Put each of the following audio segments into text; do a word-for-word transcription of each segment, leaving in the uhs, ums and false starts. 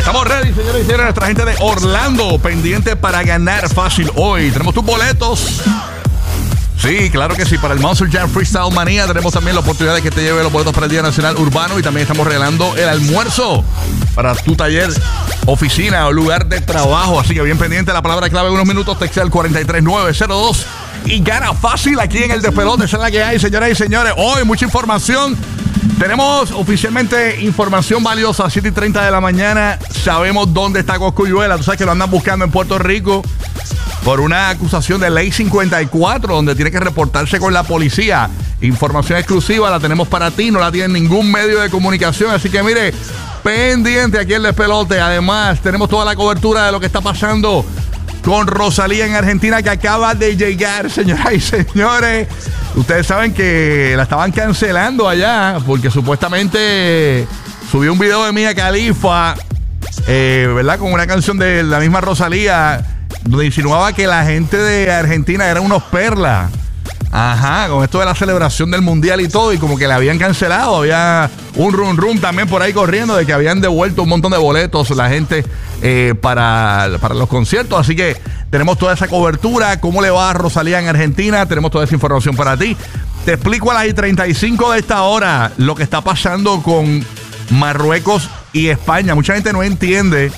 Estamos ready, señores y señores, nuestra gente de Orlando, pendiente para ganar fácil hoy. Tenemos tus boletos. Sí, claro que sí, para el Monster Jam Freestyle Manía tenemos también la oportunidad de que te lleve los boletos para el Día Nacional Urbano y también estamos regalando el almuerzo para tu taller, oficina o lugar de trabajo. Así que bien pendiente, la palabra clave en unos minutos, texta al cuatro tres nueve cero dos y gana fácil aquí en el Despelote. Esa es la que hay, señoras y señores. Hoy mucha información. Tenemos oficialmente información valiosa a siete y treinta de la mañana. Sabemos dónde está Cosculluela. Tú sabes que lo andan buscando en Puerto Rico por una acusación de ley cincuenta y cuatro, donde tiene que reportarse con la policía. Información exclusiva la tenemos para ti, no la tiene ningún medio de comunicación. Así que mire, pendiente aquí el Despelote. Además, tenemos toda la cobertura de lo que está pasando con Rosalía en Argentina, que acaba de llegar, señoras y señores. Ustedes saben que la estaban cancelando allá porque supuestamente subió un video de Mia Khalifa, eh, ¿verdad? Con una canción de la misma Rosalía, donde insinuaba que la gente de Argentina eran unos perlas. Ajá, con esto de la celebración del mundial y todo, y como que la habían cancelado. Había un rum rum también por ahí corriendo de que habían devuelto un montón de boletos la gente eh, para, para los conciertos. Así que tenemos toda esa cobertura. ¿Cómo le va a Rosalía en Argentina? Tenemos toda esa información para ti. Te explico a las treinta y cinco de esta hora lo que está pasando con Marruecos y España. Mucha gente no entiende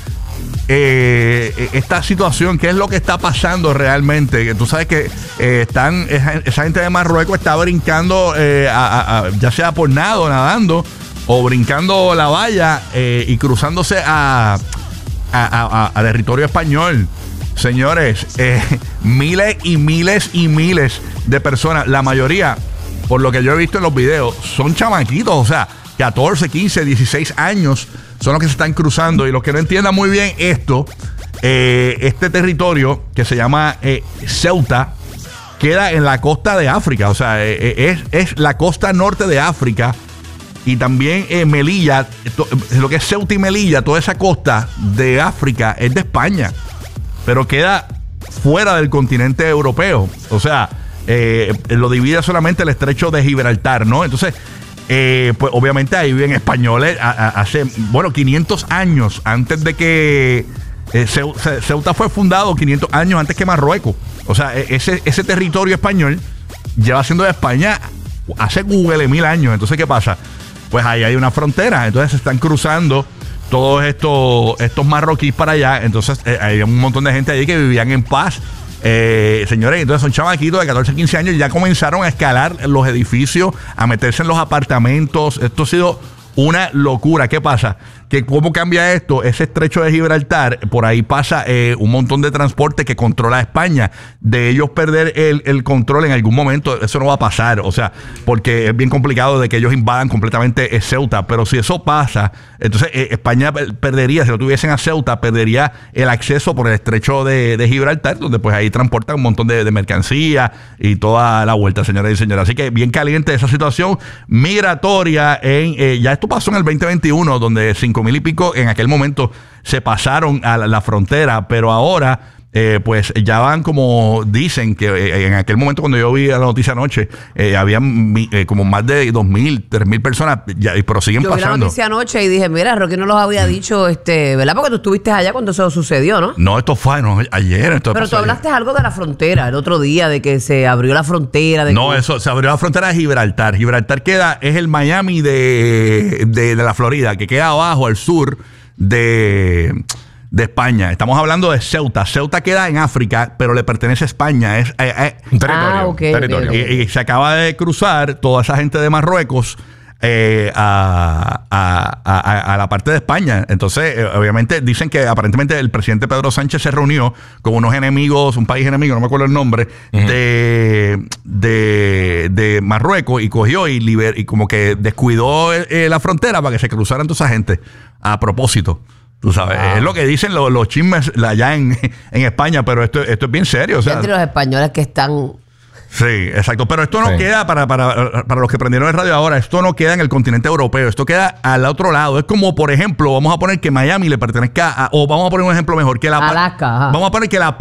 Eh, esta situación, qué es lo que está pasando realmente. Que tú sabes que eh, están esa, esa gente de Marruecos está brincando, eh, a, a, a, ya sea por nado, nadando o brincando la valla eh, y cruzándose a, a, a, a territorio español. Señores, eh, miles y miles y miles de personas, la mayoría, por lo que yo he visto en los videos, son chamaquitos, o sea, catorce, quince, dieciséis años son los que se están cruzando. Y los que no entiendan muy bien esto, eh, este territorio que se llama eh, Ceuta queda en la costa de África. O sea, eh, es, es la costa norte de África. Y también eh, Melilla, to, lo que es Ceuta y Melilla, toda esa costa de África es de España, pero queda fuera del continente europeo. O sea, eh, lo divide solamente el estrecho de Gibraltar, ¿no? Entonces, Eh, pues obviamente ahí viven españoles a, a, hace, bueno, quinientos años antes de que eh, Ceuta fue fundado, quinientos años antes que Marruecos. O sea, ese, ese territorio español lleva siendo de España hace Google mil años. Entonces, ¿qué pasa? Pues ahí hay una frontera, entonces se están cruzando todos estos, estos marroquíes para allá. Entonces eh, hay un montón de gente allí que vivían en paz. Eh, señores, entonces son chamaquitos de catorce, quince años, ya comenzaron a escalar los edificios, a meterse en los apartamentos. Esto ha sido una locura. ¿Qué pasa? Que cómo cambia esto, ese estrecho de Gibraltar, por ahí pasa eh, un montón de transporte que controla España. De ellos perder el, el control en algún momento, eso no va a pasar. O sea, porque es bien complicado de que ellos invadan completamente eh, Ceuta. Pero si eso pasa, entonces eh, España perdería, si lo tuviesen a Ceuta, perdería el acceso por el estrecho de, de Gibraltar, donde pues ahí transportan un montón de, de mercancía y toda la vuelta, señores y señores. Así que bien caliente esa situación migratoria. En eh, ya esto pasó en el veinte veintiuno, donde cinco mil y pico en aquel momento se pasaron a la, la frontera, pero ahora eh, pues ya van, como dicen que eh, en aquel momento cuando yo vi la noticia anoche, eh, habían eh, como más de dos mil, tres mil personas, ya, pero siguen yo pasando. Yo vi la noticia anoche y dije, mira, Rocky no los había dicho, este, ¿verdad? Porque tú estuviste allá cuando eso sucedió, ¿no? No, esto fue no, ayer. Esto pero tú hablaste ayer. Algo de la frontera el otro día, de que se abrió la frontera. De no, que... eso, se abrió la frontera de Gibraltar. Gibraltar queda, es el Miami de, de, de la Florida, que queda abajo, al sur de... de España. Estamos hablando de Ceuta. Ceuta queda en África, pero le pertenece a España. Es eh, eh, un territorio. Ah, okay, territorio. Okay, okay. Y, y se acaba de cruzar toda esa gente de Marruecos eh, a, a, a, a la parte de España. Entonces, eh, obviamente, dicen que aparentemente el presidente Pedro Sánchez se reunió con unos enemigos, un país enemigo, no me acuerdo el nombre, uh-huh. de, de, de Marruecos, y cogió y, liber, y como que descuidó eh, la frontera para que se cruzaran toda esa gente a propósito. Tú sabes, ah. es lo que dicen los, los chismes allá en, en España, pero esto, esto es bien serio. O sea, entre los españoles que están Sí, exacto. Pero esto no Sí. queda para, para, para los que prendieron el radio ahora. Esto no queda en el continente europeo. Esto queda al otro lado. Es como, por ejemplo, vamos a poner que Miami le pertenezca a, o vamos a poner un ejemplo mejor, que la par- Alaska, ajá. Vamos a poner que la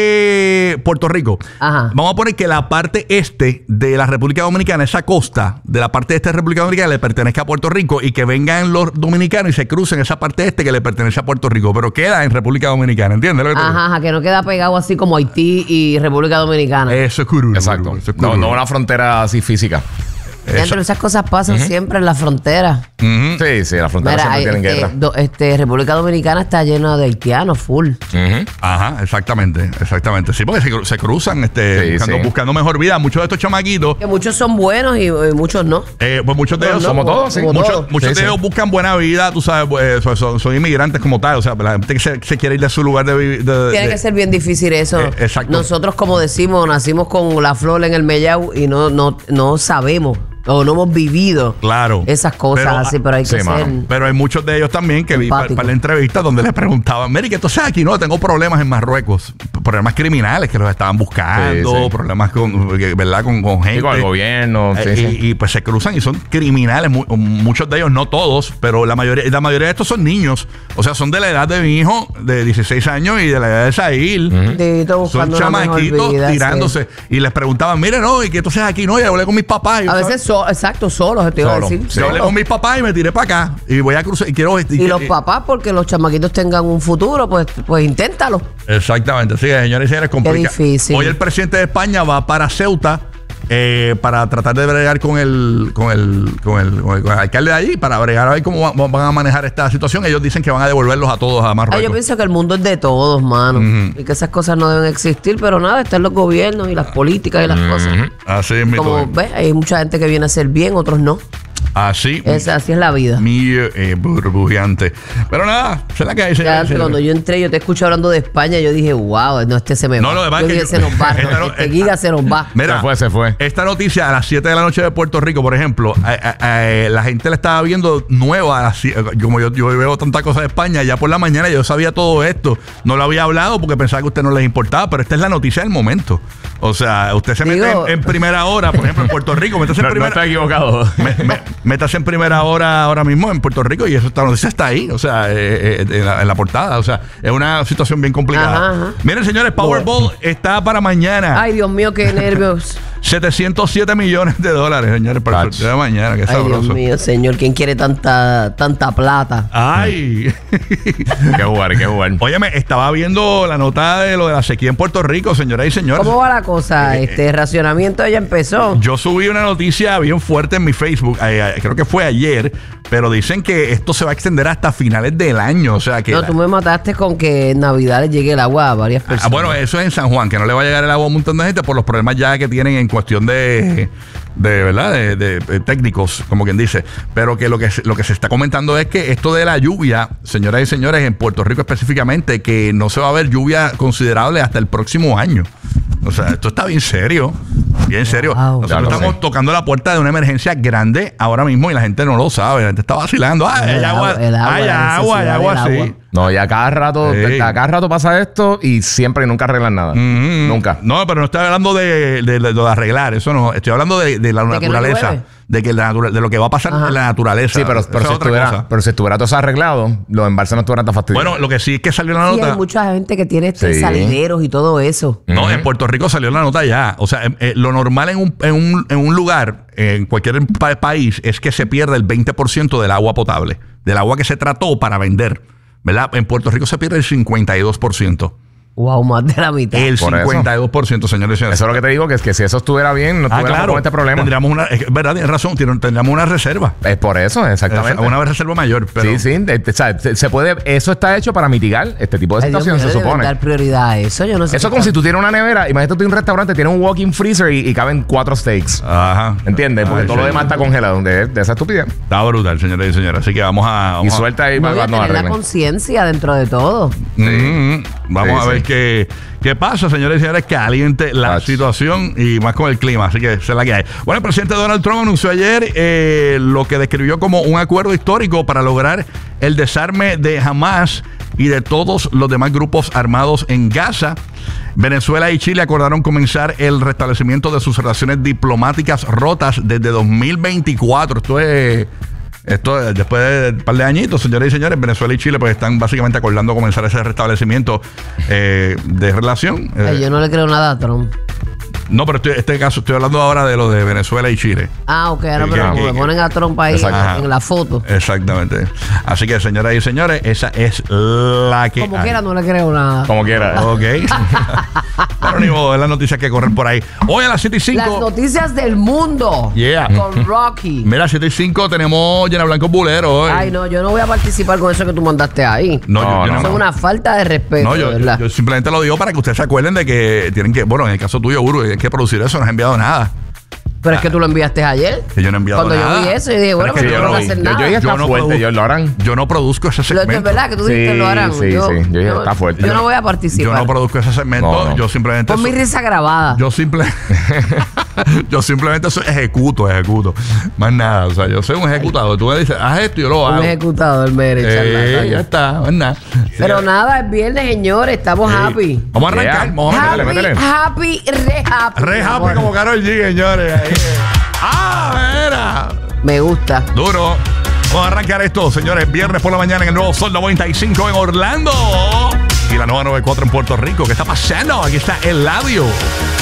parte Puerto Rico. Ajá. Vamos a poner que la parte este de la República Dominicana, esa costa de la parte este de la República Dominicana le pertenezca a Puerto Rico y que vengan los dominicanos y se crucen esa parte este que le pertenece a Puerto Rico, pero queda en República Dominicana, ¿entiendes lo que te digo? Ajá, ajá, que no queda pegado así como Haití y República Dominicana. Eso es cururu. Exacto. Eso es No, cururu. no una frontera así física. Dentro de esas cosas pasan siempre en la frontera. Ujú. Sí, sí, las fronteras Mira, siempre hay- tienen este, guerra. do- este, República Dominicana está llena de haitianos, full. Ujú. Ajá, exactamente, exactamente. Sí, porque se, cru- se cruzan este, Sí, buscando, sí. buscando mejor vida. Muchos de estos chamaquitos, Que muchos son buenos y, y muchos no. eh, pues muchos de ellos No, son- Como todos, sí. como muchos, todos. muchos Sí, de sí. ellos buscan buena vida, tú sabes, pues, son, son- son inmigrantes como tal. O sea, la gente que se, se quiere ir de su lugar de vivir. de- Tiene de- que ser bien difícil eso. Eh, exacto. Nosotros, como decimos, nacimos con la flor en el mellao y no, no, no sabemos o no hemos vivido Claro. esas cosas Pero, así, pero hay que sí, ser. mano. Pero hay muchos de ellos también que vi para, Empático. para la entrevista donde les preguntaban, Mary, que entonces aquí no, tengo problemas en Marruecos, problemas criminales que los estaban buscando, Sí, sí. problemas con, que- ¿verdad? Con, con gente. Y con el gobierno. Sí, Eh, sí. y, y, pues se cruzan y son criminales, mu- muchos de ellos, no todos, pero la mayoría, la mayoría de estos son niños. O sea, son de la edad de mi hijo, de dieciséis años, y de la edad de Sahil. Bendito, Son buscando una mejor chamaquitos vida, sí. tirándose. Y les preguntaban, mire, no, y que entonces aquí no, ya hablé con mis papás. Y, A veces, so- exacto, solos, te iba a Solo. decir. Sí. yo hablé solos. con mis papás y me tiré para acá. Y voy a cruzar. Y quiero. Y los papás, porque los chamaquitos tengan un futuro, pues, pues inténtalo. Exactamente, sí, señores y señores, complicado. difícil. Hoy el presidente de España va para Ceuta eh, para tratar de bregar con el, con el, con el, con el, con el alcalde de allí, para bregar a ver cómo va- van a manejar esta situación. Ellos dicen que van a devolverlos a todos a Ay, Marruecos. yo pienso que el mundo es de todos, mano. Y que esas cosas no deben existir, pero nada, están los gobiernos y las políticas y las cosas. Así es mi Como todo. ves, hay mucha gente que viene a hacer bien, otros no. Así, Es, así es la vida. mi eh, burbujeante. Pero nada, se la que hay, Ya, señores y señores. cuando yo entré, yo te escuché hablando de España, yo dije, wow, no, este se me No, va. lo demás yo es que dije, yo- se nos va. Esta no- este giga se nos va. Mira, Se fue, se fue. esta noticia a las siete de la noche de Puerto Rico, por ejemplo, a- a- a- la gente la estaba viendo nueva. a las sie- Como yo, yo veo tantas cosas de España, ya por la mañana yo sabía todo esto. No lo había hablado porque pensaba que a usted no les importaba, pero esta es la noticia del momento. O sea, usted se Digo- mete en, en primera hora, por ejemplo, en Puerto Rico, métase en No, no primera está equivocado. me- me- métase en primera hora ahora mismo en Puerto Rico y eso esta noticia está ahí, o sea, eh, eh, en, la, en la portada. O sea, es una situación bien complicada. Ajá, ajá. Miren, señores, Powerball está para mañana. Ay, Dios mío, qué nervios. setecientos siete millones de dólares, señores, para el Ach. sorteo de mañana. Qué Ay, Dios sabroso. mío, señor, ¿quién quiere tanta, tanta plata? Ay. Hay que jugar, hay que jugar. Óyeme, estaba viendo la nota de lo de la sequía en Puerto Rico, señoras y señores. ¿Cómo va la cosa? Eh, Este racionamiento ya empezó. Yo subí una noticia bien fuerte en mi Facebook, eh, eh, creo que fue ayer, pero dicen que esto se va a extender hasta finales del año. O sea que. No, la- tú me mataste con que en Navidad les llegue el agua a varias personas. Ah, bueno, eso es en San Juan, que no le va a llegar el agua a un montón de gente por los problemas ya que tienen en cuestión de, de verdad, de, de- de técnicos, como quien dice. Pero que lo que se- lo que se está comentando es que esto de la lluvia, señoras y señores, en Puerto Rico específicamente, que no se va a ver lluvia considerable hasta el próximo año. O sea, esto está bien serio, bien serio. Wow. Nosotros Ya lo estamos sé. tocando la puerta de una emergencia grande ahora mismo y la gente no lo sabe. La gente está vacilando. ¡Ay, hay El agua! agua, el agua, ¡Hay la agua! ¡Hay necesidad agua! del Sí. agua. No, ya cada rato, Sí. a cada rato pasa esto y siempre y nunca arreglan nada. Mm, Nunca. No, pero no estoy hablando de, de, de- de arreglar, eso no. Estoy hablando de, de la ¿De que no naturaleza. llueve? de que la natura- de lo que va a pasar Ajá. en la naturaleza. Sí, pero, Esa pero, es si otra estuviera, cosa. pero si estuviera todo eso arreglado, los embalses no estuvieran tan fastidiosos. Bueno, lo que sí es que salió la Sí, nota. hay mucha gente que tiene este Sí. salideros y todo eso. No, Ujú. en Puerto Rico salió la nota ya. O sea, eh, eh, lo normal en un, en un, en un lugar, en cualquier pa- país, es que se pierde el veinte por ciento del agua potable, del agua que se trató para vender. ¿Verdad? En Puerto Rico se pierde el cincuenta y dos por ciento. Wow, más de la mitad. El Por eso. cincuenta y dos por ciento, señores y señores. Eso es lo que te digo, que es que si eso estuviera bien, no Ah, tuviéramos claro. con este problema. Tendríamos una, es verdad, tienes razón, tiene- tendríamos una reserva. Es por eso, exactamente. Una reserva mayor. Pero, Sí, sí. de- de- o sea, se, se puede, eso está hecho para mitigar este tipo de Ay, Dios situaciones, mío, se le deben supone. dar prioridad a eso. Yo no sé. Eso es como si tú tienes una nevera, imagínate tú en un restaurante, tienes un walk-in freezer y, y caben cuatro steaks. Ajá. ¿Entiendes? Porque Ay, todo lo sí. demás está congelado, de, de esa estupidez. Está brutal, señores y señores. Así que vamos a. Y Vamos a- suelta ahí No, para y a que nos tener la arreglen. conciencia dentro de todo. Mm, vamos Sí, a ver sí. qué, qué pasa, señores y señores. Caliente la Ach. situación y más con el clima. Así que esa es la que hay. Bueno, el presidente Donald Trump anunció ayer eh, lo que describió como un acuerdo histórico para lograr el desarme de Hamas y de todos los demás grupos armados en Gaza. Venezuela y Chile acordaron comenzar el restablecimiento de sus relaciones diplomáticas rotas desde dos mil veinticuatro. Esto es... Esto es después de un par de añitos, señores y señores. Venezuela y Chile pues están básicamente acordando comenzar ese restablecimiento eh, de relación. Eh, Ay, yo no le creo nada a Trump. No, pero en este caso estoy hablando ahora de lo de Venezuela y Chile. Ah, ok, ahora Sí, pero que- como que- me ponen a Trump ahí Exacto. en la foto. Exactamente. Así que, señoras y señores, esa es la que Como hay. quiera no le creo nada. Como quiera. Ok. Pero ni modo, es las noticias que corren por ahí. Hoy a las siete y Las cinco. noticias del mundo. Yeah. Con Rocky. Mira, siete y cinco tenemos Llena Blanco Bulero hoy. Ay, no, yo no voy a participar con eso que tú mandaste ahí. No, yo, No, yo no, Eso es una falta de respeto, No, yo, ¿verdad? yo simplemente lo digo para que ustedes se acuerden de que tienen que, bueno, en el caso tuyo, Uru, hay que producir eso, no has enviado nada. Pero es que tú lo enviaste ayer. Que yo no he enviado Cuando nada. yo vi eso, yo dije, bueno, Pero es pero que no yo vas a no- hacer Yo, nada. yo dije, está Yo no fuerte, produ- yo lo harán. Yo no produzco ese Lo- segmento. es verdad que tú Sí, dijiste lo harán. sí, yo, sí. Yo dije, está fuerte. Yo no voy a Yo participar. no produzco ese segmento, No, no. yo simplemente Pon mi soy- risa grabada. yo simple yo simplemente soy ejecuto, ejecuto. Más nada, o sea, yo soy un ejecutador. Tú me dices, haz esto y yo lo hago. Un ejecutador, mere, Eh, charlatán. ya está, más nada. Pero Sí. nada, es viernes, señores. Estamos Sí. happy. Vamos a arrancar, Yeah. vamos a Happy, arrancar. métele, métele. happy, re happy. Re mi happy amor. como Karol G, señores. Ahí. Ah, mira. Me gusta. Duro. Vamos a arrancar esto, señores. Viernes por la mañana en el nuevo Sol noventa y cinco en Orlando. Y la nueva noventa y cuatro en Puerto Rico. ¿Qué está pasando? Aquí está Eladio.